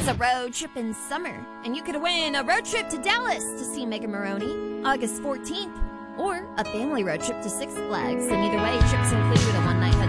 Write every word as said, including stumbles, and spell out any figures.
a road trip in summer, and you could win a road trip to Dallas to see Megan Moroney August fourteenth, or a family road trip to Six Flags, and either way, trips include a one-night hotel